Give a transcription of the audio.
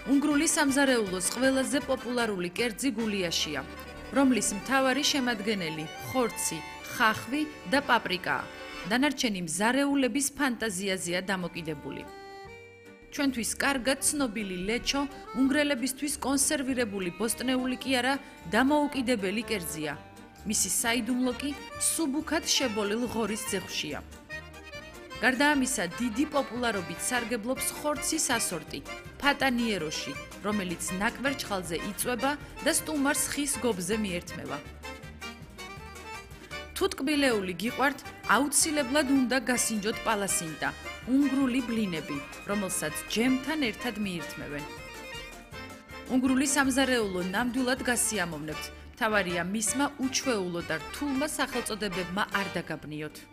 უნგრული სამზარეულოს ყველაზე პოპულარული კერძი გულიაშია, რომლის მთავარი შემადგენელი ხორცი, ხახვი და პაპრიკაა. დანარჩენი მზარეულების ფანტაზიაზეა დამოკიდებული. ჩვენთვის კარგად ცნობილი ლეჩო უნგრელებისთვის კონსერვირებული ბოსტნეული კი არა, დამოუკიდებელი კერძია. მისი საიდუმლო კი სუბუქად შებოლილ ღორის ძეხვშია. გარდა ამისა, დიდი პოპულარობით სარგებლობს ხორცის ასორტი, ფატანიეროში, რომელიც ნაკვერჩხალზე იწვება და სტუმარს ხის გობზე მიერთმევა. თუ ტკბილეული გიყვართ, აუცილებლად უნდა გასინჯოთ პალასინტა, უნგრული ბლინები, რომელსაც ჯემთან ერთად მიირთმევენ. უნგრული სამზარეულო ნამდვილად გასიამოვნებთ, მთავარია მისმა უჩვეულო და რთულმა სახელწოდებებმა არ დაგაბნიოთ.